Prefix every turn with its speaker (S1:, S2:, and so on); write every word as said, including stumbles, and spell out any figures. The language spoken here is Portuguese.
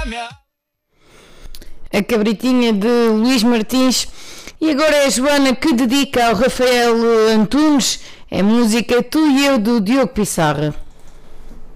S1: A cabritinha de Luís Martins. E agora é a Joana que dedica ao Rafael Antunes. É música Tu e Eu, do Diogo Pissarra.